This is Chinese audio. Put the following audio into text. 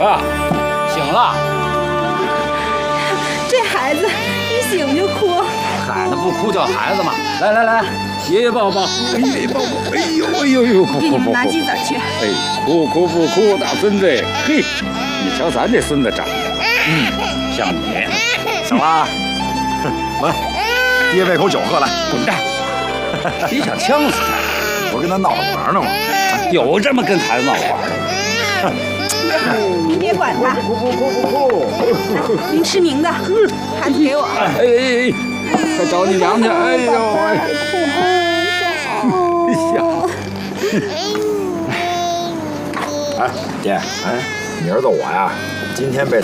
啊，醒了。 这孩子一醒就哭。 孩子不哭叫孩子吗？来来来，爷爷抱抱，爷爷抱抱。哎呦哎呦呦，不哭不哭。 拿鸡子去。 哎，不哭不哭，大孙子。嘿，你瞧咱这孙子长得，像你。 小拉，来，爹喂口酒喝来。 滚蛋！你想呛死他？ 我跟他闹着玩呢嘛。 有这么跟孩子闹玩的？ 您别管他。您吃您的，孩子给我。 哎，快找你娘去！哎呦哎，爹，哎，你儿子我呀，今天被